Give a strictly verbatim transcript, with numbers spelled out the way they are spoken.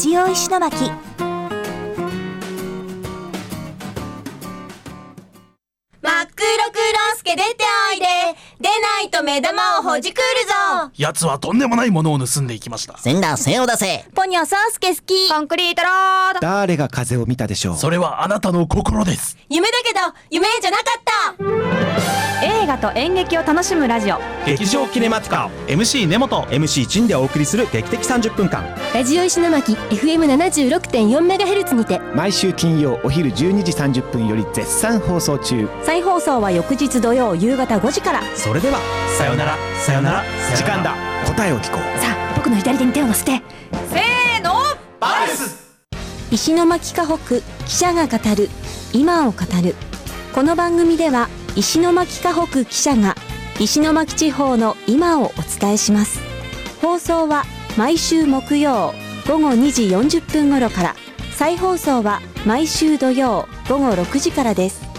ジオ石巻。 真っ黒クロスケ出ておいで、出ないと目玉をほじくるぞ。 奴はとんでもないものを盗んでいきました。 せんだせんを出せ。 ポニョソースケ好き。 コンクリートロード。 誰が風を見たでしょう。 それはあなたの心です。 夢だけど夢じゃなかった。 映画と演劇を楽しむラジオ、 劇場キネマティカ エムシー 根本 エムシー 陳でお送りする劇的さんじゅっぷんかん。 ラジオ石巻 エフエムななじゅうろくてんよんメガヘルツ にて毎週金曜お昼じゅうにじさんじゅっぷんより絶賛放送中。 再放送は翌日土曜夕方ごじから。 それではさよならさよなら。 時間だ、答えを聞こう。 さあ僕の左手に手を乗せて。 せーの、 バイス。 石巻河北記者が語る今を語る。この番組では石巻河北記者が石巻地方の今をお伝えします。放送は毎週木曜ごごにじよんじゅっぷん頃から、再放送は毎週土曜ごごろくじからです。